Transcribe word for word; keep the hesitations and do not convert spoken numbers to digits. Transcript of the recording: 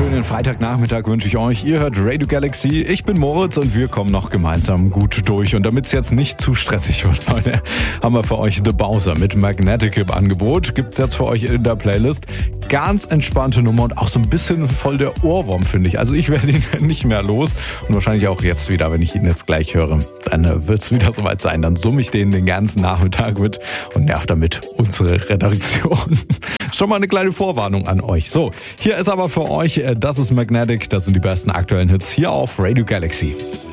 schönen Freitagnachmittag wünsche ich euch. Ihr hört Radio Galaxy. Ich bin Moritz und wir kommen noch gemeinsam gut durch. Und damit es jetzt nicht zu stressig wird, Leute, haben wir für euch The Bowser mit Magnetic im Angebot. Gibt's jetzt für euch in der Playlist. Ganz entspannte Nummer und auch so ein bisschen voll der Ohrwurm, finde ich. Also ich werde ihn nicht mehr los und wahrscheinlich auch jetzt wieder, wenn ich ihn jetzt gleich höre. Dann wird es wieder soweit sein. Dann summe ich den den ganzen Nachmittag mit und nerv damit unsere Redaktion. Schon mal eine kleine Vorwarnung an euch. So, hier ist aber für euch, das ist Magnetic, das sind die besten aktuellen Hits hier auf Radio Galaxy.